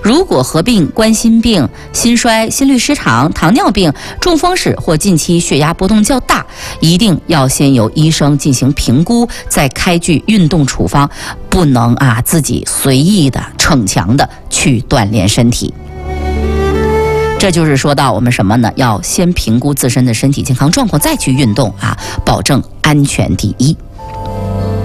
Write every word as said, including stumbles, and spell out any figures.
如果合并冠心病、心衰、心律失常、糖尿病、中风史或近期血压波动较大，一定要先由医生进行评估，再开具运动处方，不能啊自己随意的逞强的去锻炼身体。这就是说到我们什么呢？要先评估自身的身体健康状况，再去运动啊，保证安全第一。